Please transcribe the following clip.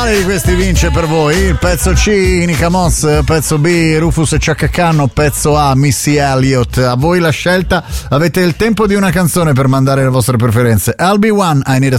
Quale di questi vince per voi? Il pezzo C, Inica Moss, pezzo B, Rufus e Chaka Khan, pezzo A, Missy Elliott. A voi la scelta, avete il tempo di una canzone per mandare le vostre preferenze. I'll Be One, I Need a